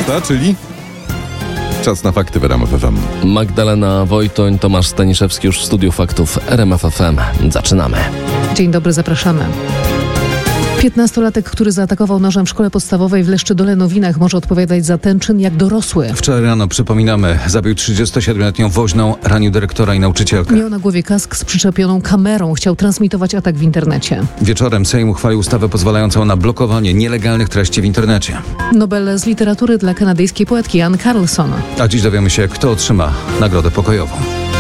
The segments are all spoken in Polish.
6, czyli czas na fakty w RMF FM. Magdalena Wojtoń, Tomasz Staniszewski już w studiu faktów RMF FM. Zaczynamy. Dzień dobry, zapraszamy. 15-latek, który zaatakował nożem w szkole podstawowej w Leszczydole-Nowinach, może odpowiadać za ten czyn jak dorosły. Wczoraj rano, przypominamy, zabił 37-letnią woźną, ranił dyrektora i nauczycielkę. Miał na głowie kask z przyczepioną kamerą. Chciał transmitować atak w internecie. Wieczorem Sejm uchwalił ustawę pozwalającą na blokowanie nielegalnych treści w internecie. Nobel z literatury dla kanadyjskiej poetki Ann Carlson. A dziś dowiemy się, kto otrzyma nagrodę pokojową.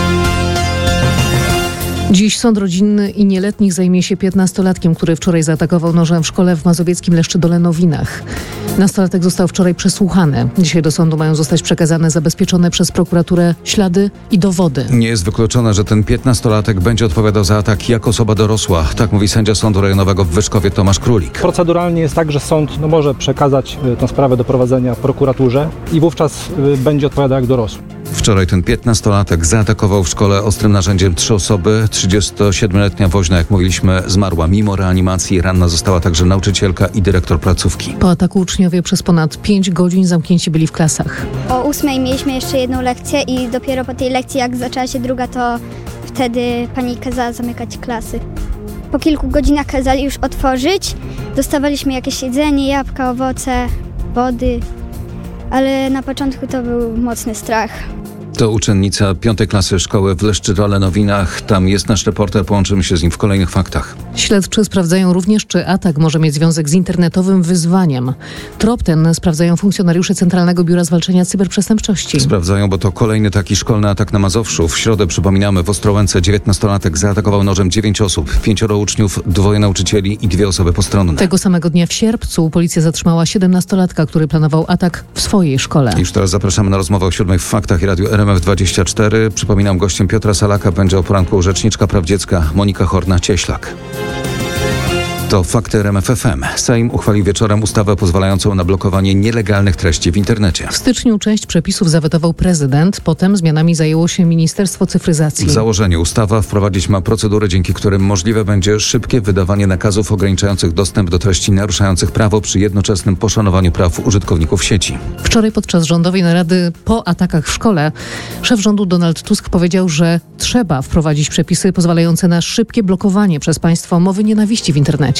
Dziś sąd rodzinny i nieletnich zajmie się 15-latkiem, który wczoraj zaatakował nożem w szkole w mazowieckim Leszczydole-Nowinach. Nastolatek został wczoraj przesłuchany. Dzisiaj do sądu mają zostać przekazane zabezpieczone przez prokuraturę ślady i dowody. Nie jest wykluczone, że ten 15-latek będzie odpowiadał za atak jako osoba dorosła. Tak mówi sędzia Sądu Rejonowego w Wyszkowie Tomasz Królik. Proceduralnie jest tak, że sąd może przekazać tę sprawę do prowadzenia prokuraturze i wówczas będzie odpowiadał jak dorosły. Wczoraj ten 15-latek zaatakował w szkole ostrym narzędziem 3 osoby. 37-letnia woźna, jak mówiliśmy, zmarła mimo reanimacji. Ranna została także nauczycielka i dyrektor placówki. Po ataku uczniowie przez ponad 5 godzin zamknięci byli w klasach. O 8 mieliśmy jeszcze jedną lekcję i dopiero po tej lekcji, jak zaczęła się druga, to wtedy pani kazała zamykać klasy. Po kilku godzinach kazali już otworzyć. Dostawaliśmy jakieś jedzenie, jabłka, owoce, wody, ale na początku to był mocny strach. To uczennica 5. klasy szkoły w Leszczydole-Nowinach. Tam jest nasz reporter, połączymy się z nim w kolejnych faktach. Śledczy sprawdzają również, czy atak może mieć związek z internetowym wyzwaniem. Trop ten sprawdzają funkcjonariusze Centralnego Biura Zwalczania Cyberprzestępczości. Sprawdzają, bo to kolejny taki szkolny atak na Mazowszu. W środę, przypominamy, w Ostrołęce 19-latek zaatakował nożem 9 osób. 5 uczniów, 2 nauczycieli i 2 osoby postronne. Tego samego dnia w sierpcu policja zatrzymała 17-latka, który planował atak w swojej szkole. Już teraz zapraszamy na rozmowę o 7 w Faktach i Radiu RMF24. Przypominam, gościem Piotra Salaka będzie o poranku rzeczniczka praw dziecka Monika Horna-Cieślak. To fakty RMF FM. Sejm uchwalił wieczorem ustawę pozwalającą na blokowanie nielegalnych treści w internecie. W styczniu część przepisów zawetował prezydent, potem zmianami zajęło się Ministerstwo Cyfryzacji. W założeniu ustawa wprowadzić ma procedury, dzięki którym możliwe będzie szybkie wydawanie nakazów ograniczających dostęp do treści naruszających prawo przy jednoczesnym poszanowaniu praw użytkowników sieci. Wczoraj podczas rządowej narady po atakach w szkole szef rządu Donald Tusk powiedział, że trzeba wprowadzić przepisy pozwalające na szybkie blokowanie przez państwo mowy nienawiści w internecie.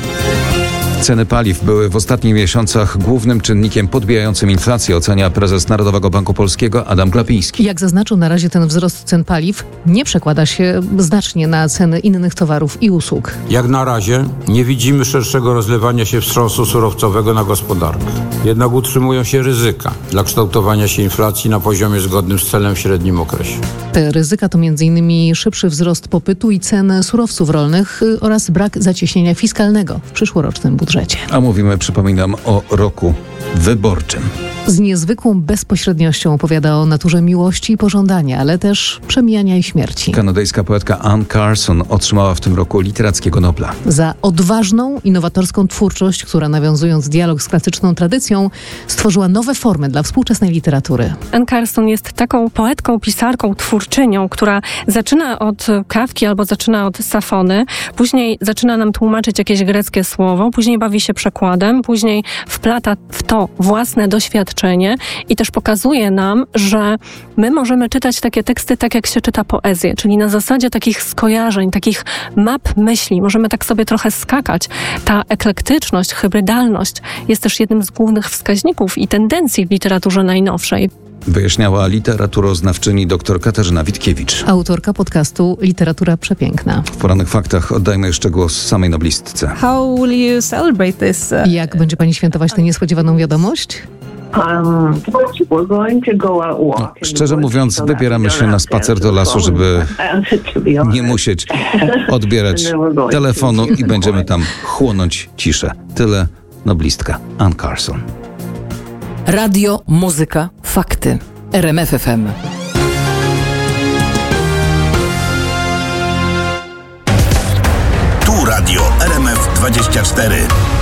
Ceny paliw były w ostatnich miesiącach głównym czynnikiem podbijającym inflację, ocenia prezes Narodowego Banku Polskiego Adam Glapiński. Jak zaznaczył, na razie ten wzrost cen paliw nie przekłada się znacznie na ceny innych towarów i usług. Jak na razie nie widzimy szerszego rozlewania się wstrząsu surowcowego na gospodarkę. Jednak utrzymują się ryzyka dla kształtowania się inflacji na poziomie zgodnym z celem w średnim okresie. Te ryzyka to m.in. szybszy wzrost popytu i cen surowców rolnych oraz brak zacieśnienia fiskalnego w przyszłorocznym budżecie. A mówimy, przypominam, o roku wyborczym. Z niezwykłą bezpośredniością opowiada o naturze miłości i pożądania, ale też przemijania i śmierci. Kanadyjska poetka Ann Carlson otrzymała w tym roku Literackiego Nobla. Za odważną, innowatorską twórczość, która nawiązując dialog z klasyczną tradycją, stworzyła nowe formy dla współczesnej literatury. Ann Carlson jest taką poetką, pisarką, twórczynią, która zaczyna od Kafki albo zaczyna od Safony, później zaczyna nam tłumaczyć jakieś greckie słowo, później bawi się przekładem, później wplata w to własne doświadczenie i też pokazuje nam, że my możemy czytać takie teksty tak, jak się czyta poezję, czyli na zasadzie takich skojarzeń, takich map myśli. Możemy tak sobie trochę skakać. Ta eklektyczność, hybrydalność jest też jednym z głównych wskaźników i tendencji w literaturze najnowszej. Wyjaśniała literaturoznawczyni dr Katarzyna Witkiewicz. Autorka podcastu Literatura Przepiękna. W porannych faktach oddajmy jeszcze głos samej noblistce. How will you celebrate this? Jak będzie pani świętować tę niespodziewaną wiadomość? Szczerze mówiąc, wybieramy się na spacer do lasu, żeby nie musieć odbierać telefonu i będziemy tam chłonąć ciszę. Tyle noblistka Ann Carlson. Radio, muzyka, fakty. RMF FM. Tu radio RMF24.